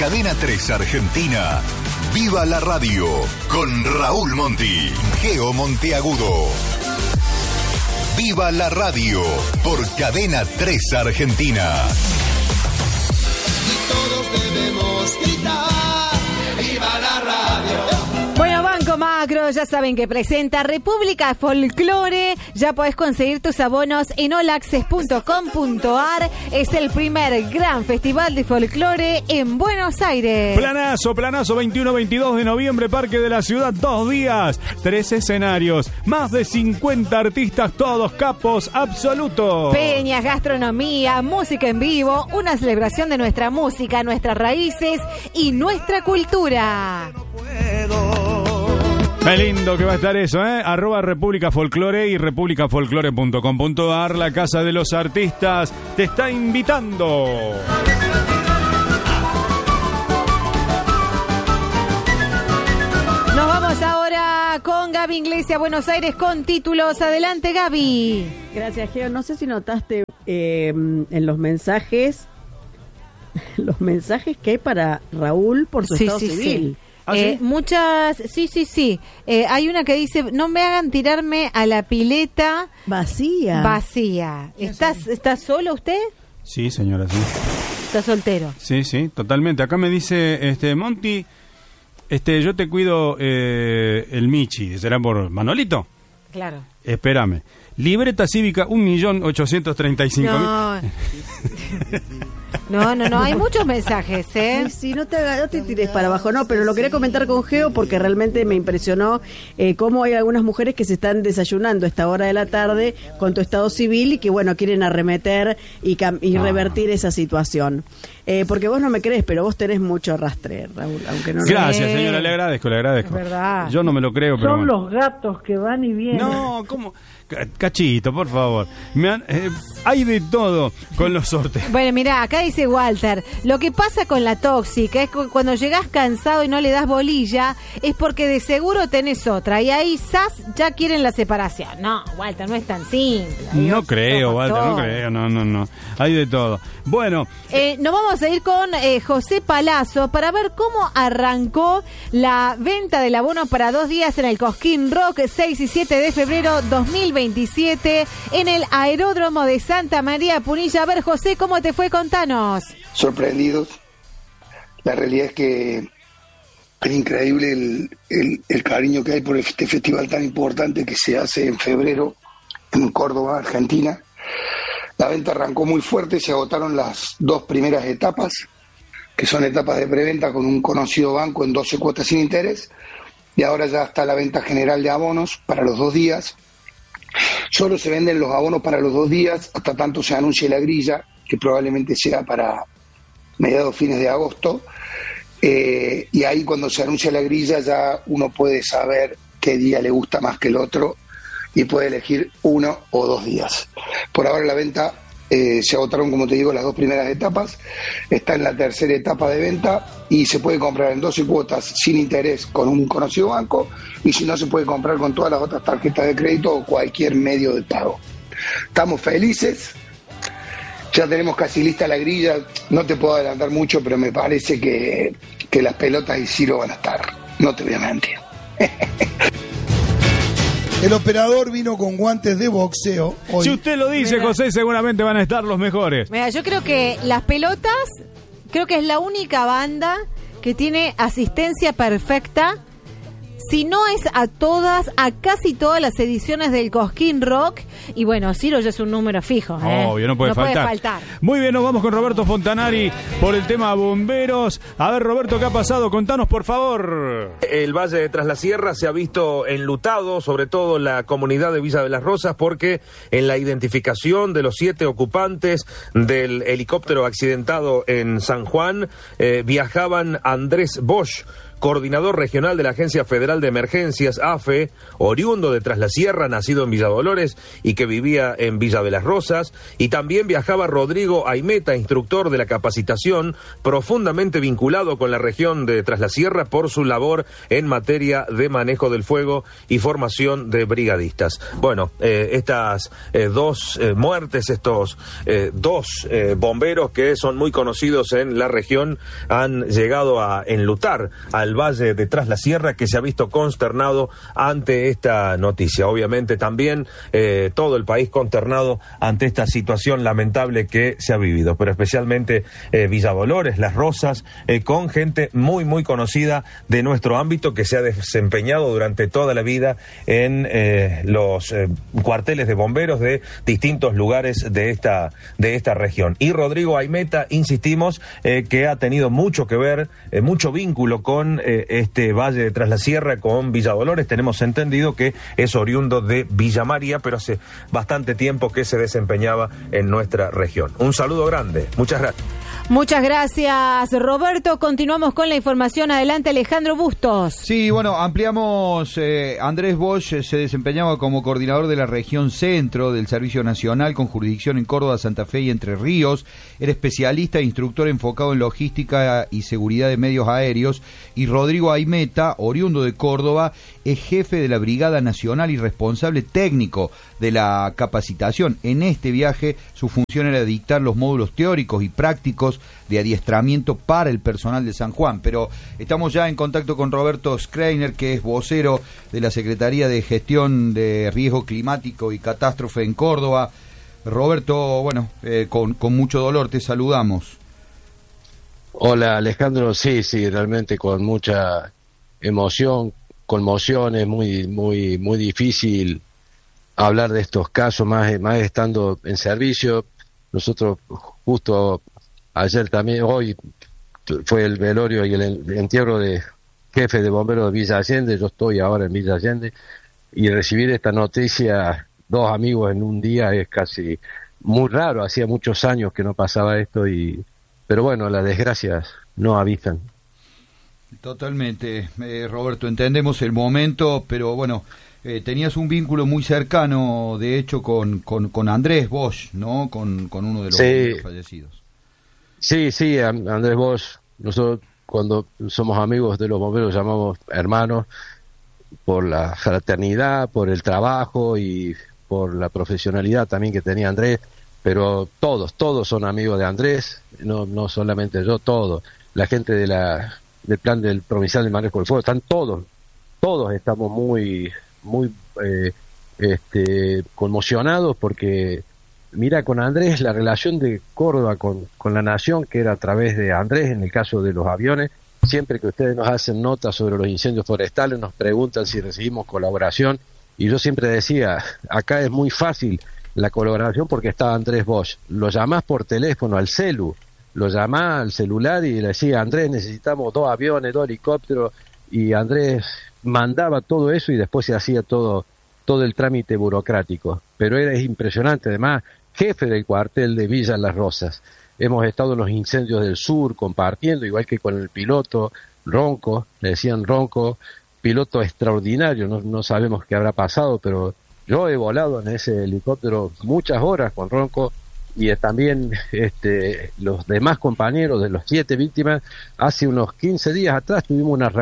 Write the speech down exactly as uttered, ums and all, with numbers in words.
Cadena tres Argentina, Viva la Radio, con Raúl Monti, Geo Monteagudo. Viva la Radio, por Cadena tres Argentina. Y todos debemos gritar, ¡viva la radio! Bueno, Banco Macro, ya saben que presenta República Folclore. Ya podés conseguir tus abonos en all access punto com punto a r. Es el primer gran festival de folclore en Buenos Aires. Planazo, planazo, veintiuno a veintidós de noviembre, Parque de la Ciudad, dos días, tres escenarios, más de cincuenta artistas, todos capos absolutos. Peñas, gastronomía, música en vivo, una celebración de nuestra música, nuestras raíces y nuestra cultura. Qué lindo que va a estar eso, ¿eh? Arroba República Folclore y república folclore punto com punto a r. La Casa de los Artistas te está invitando. Nos vamos ahora con Gaby Iglesias, Buenos Aires, con títulos. Adelante, Gaby. Gracias, Geo. No sé si notaste eh, en los mensajes, los mensajes que hay para Raúl por su Sí, estado sí, civil. sí. ¿Ah, Eh, sí? muchas, sí, sí, sí. Eh, hay una que dice, no me hagan tirarme a la pileta Vacía. vacía. ¿Estás, ¿Está solo usted? Sí, señora, sí. ¿Está soltero? Sí, sí, totalmente. Acá me dice, este, Monty, este, yo te cuido eh, el Michi. ¿Será por Manolito? Claro. Espérame. Libreta cívica, un millón ochocientos treinta y cinco mil. No. No, no, no, hay muchos mensajes, ¿eh? Sí, sí, no te, haga- no te tires para abajo, no, pero lo quería comentar con Geo porque realmente me impresionó eh, cómo hay algunas mujeres que se están desayunando a esta hora de la tarde con tu estado civil y que, bueno, quieren arremeter y, cam- y Ah. revertir esa situación. Eh, porque vos no me crees, pero vos tenés mucho arrastre, Raúl, aunque no lo Gracias, Sí. señora, le agradezco, le agradezco. Es verdad. Yo no me lo creo, pero Son bueno. los gatos que van y vienen. No, ¿cómo? Ca- Cachito, por favor. Me han- eh, hay de todo con los sorteos. Bueno, mirá, acá dice Walter, lo que pasa con la tóxica es que cuando llegás cansado y no le das bolilla, es porque de seguro tenés otra, y ahí ¡zas! Ya quieren la separación. No, Walter, no es tan simple. Ahí No otro creo, toma Walter, no todo. creo, no, no, no. Hay de todo. Bueno, Eh, nos vamos a ir con eh, José Palazzo para ver cómo arrancó la venta del abono para dos días en el Cosquín Rock, seis y siete de febrero dos mil veintisiete, en el Aeródromo de Santa María Punilla. A ver, José, ¿cómo te fue? Contanos. Sorprendidos. La realidad es que es increíble el, el, el cariño que hay por este festival tan importante que se hace en febrero en Córdoba, Argentina. La venta arrancó muy fuerte, se agotaron las dos primeras etapas, que son etapas de preventa con un conocido banco en doce cuotas sin interés, y ahora ya está la venta general de abonos para los dos días. Solo se venden los abonos para los dos días hasta tanto se anuncie la grilla, que probablemente sea para mediados fines de agosto, eh, y ahí cuando se anuncia la grilla ya uno puede saber qué día le gusta más que el otro y puede elegir uno o dos días. Por ahora la venta eh, se agotaron, como te digo, las dos primeras etapas, está en la tercera etapa de venta y se puede comprar en doce cuotas sin interés con un conocido banco, y si no se puede comprar con todas las otras tarjetas de crédito o cualquier medio de pago. Estamos felices. Ya tenemos casi lista la grilla, no te puedo adelantar mucho, pero me parece que, que las pelotas y Ciro van a estar, no te voy a mentir. El operador vino con guantes de boxeo hoy. si usted lo dice, Mira. José, seguramente van a estar los mejores. Mira, yo creo que Las Pelotas, creo que es la única banda que tiene asistencia perfecta. Si no es a todas, a casi todas las ediciones del Cosquín Rock. Y bueno, Ciro ya es un número fijo, ¿eh? Obvio, no puede, faltar. Muy bien, nos vamos con Roberto Fontanari por el tema bomberos. A ver, Roberto, ¿qué ha pasado? Contanos, por favor. El Valle de Tras la Sierra se ha visto enlutado, sobre todo la comunidad de Villa de las Rosas, porque en la identificación de los siete ocupantes del helicóptero accidentado en San Juan, eh, viajaban Andrés Bosch coordinador regional de la Agencia Federal de Emergencias, A F E, oriundo de Tras la Sierra, nacido en Villa Dolores y que vivía en Villa de las Rosas. Y también viajaba Rodrigo Aimeta, instructor de la capacitación, profundamente vinculado con la región de Tras la Sierra por su labor en materia de manejo del fuego y formación de brigadistas. Bueno, eh, estas eh, dos eh, muertes, estos eh, dos eh, bomberos que son muy conocidos en la región, han llegado a enlutar al Valle de Tras la Sierra, que se ha visto consternado ante esta noticia. Obviamente también eh, todo el país consternado ante esta situación lamentable que se ha vivido, pero especialmente eh, Villa Dolores, Las Rosas, eh, con gente muy muy conocida de nuestro ámbito que se ha desempeñado durante toda la vida en eh, los eh, cuarteles de bomberos de distintos lugares de esta de esta región. Y Rodrigo Aimeta, insistimos, eh, que ha tenido mucho que ver, eh, mucho vínculo con eh, este Valle de Tras la Sierra, con Villa Dolores. Tenemos entendido que es oriundo de Villa María, pero hace bastante tiempo que se desempeñaba en nuestra región. Un saludo grande, muchas gracias. Muchas gracias, Roberto. Continuamos con la información. Adelante, Alejandro Bustos. Sí, bueno, ampliamos. Eh, Andrés Bosch eh, se desempeñaba como coordinador de la región centro del Servicio Nacional con jurisdicción en Córdoba, Santa Fe y Entre Ríos. Era especialista e instructor enfocado en logística y seguridad de medios aéreos. Y Rodrigo Aimeta, oriundo de Córdoba, es jefe de la Brigada Nacional y responsable técnico de la capacitación. En este viaje, su función era dictar los módulos teóricos y prácticos de adiestramiento para el personal de San Juan. Pero estamos ya en contacto con Roberto Schreiner, que es vocero de la Secretaría de Gestión de Riesgo Climático y Catástrofe en Córdoba. Roberto, bueno, eh, con, con mucho dolor te saludamos. Hola Alejandro, sí, sí, realmente con mucha emoción, conmoción, es muy, muy, muy difícil hablar de estos casos, más, más estando en servicio. Nosotros justo ayer también, hoy fue el velorio y el entierro de jefe de bomberos de Villa Allende. Yo estoy ahora en Villa Allende y recibir esta noticia, dos amigos en un día, es casi muy raro. Hacía muchos años que no pasaba esto, y pero bueno, las desgracias no avisan. Totalmente, eh, Roberto, entendemos el momento, pero bueno, eh, tenías un vínculo muy cercano, de hecho, con, con, con Andrés Bosch, ¿no? Con, con uno de los sí. fallecidos. Sí, sí, Andrés Bosch, nosotros cuando somos amigos de los bomberos llamamos hermanos por la fraternidad, por el trabajo y por la profesionalidad también que tenía Andrés, pero todos, todos son amigos de Andrés, no, no solamente yo, todos, la gente de la del plan del provincial de manejo del fuego, están todos, todos estamos muy, muy eh, este, conmocionados porque mira, con Andrés, la relación de Córdoba con, con la nación, que era a través de Andrés, en el caso de los aviones, siempre que ustedes nos hacen notas sobre los incendios forestales, nos preguntan si recibimos colaboración, y yo siempre decía, acá es muy fácil la colaboración porque está Andrés Bosch. Lo llamás por teléfono al celu, lo llamás al celular y le decía, Andrés, necesitamos dos aviones, dos helicópteros, y Andrés mandaba todo eso y después se hacía todo, todo el trámite burocrático. Pero era es impresionante, además, jefe del cuartel de Villa Las Rosas. Hemos estado en los incendios del sur compartiendo, igual que con el piloto Ronco, le decían Ronco, piloto extraordinario, no, no sabemos qué habrá pasado, pero yo he volado en ese helicóptero muchas horas con Ronco, y también este, los demás compañeros de los siete víctimas. Hace unos quince días atrás tuvimos una reunión